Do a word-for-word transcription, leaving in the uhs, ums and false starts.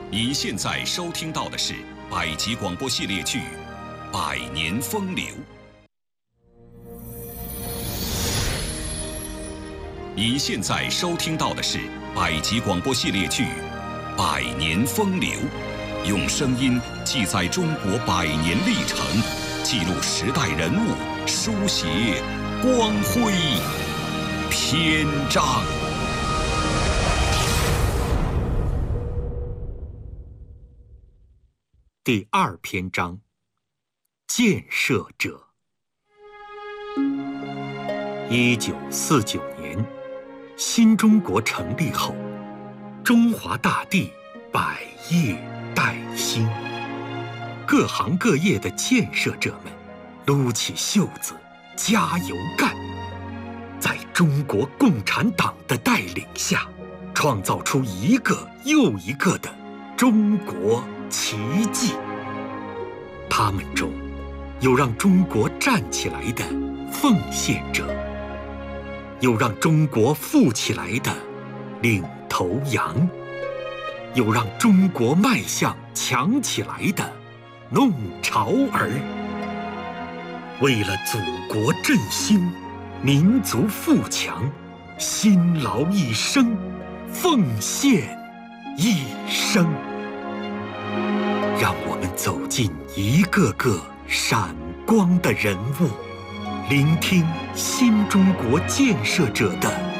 你现在收听到的是百集广播系列剧《百年风流》。你现在收听到的是百集广播系列剧《百年风流》，用声音记载中国百年历程，记录时代人物，书写光辉篇章。 第二篇章，建设者。一九四九年，新中国成立后，中华大地百业待兴，各行各业的建设者们撸起袖子加油干，在中国共产党的带领下，创造出一个又一个的中国奇迹。他们中有让中国站起来的奉献者，有让中国富起来的领头羊，有让中国迈向强起来的弄潮儿。为了祖国振兴，民族富强，辛劳一生，奉献一生。让我们走进一个个闪光的人物，聆听新中国建设者的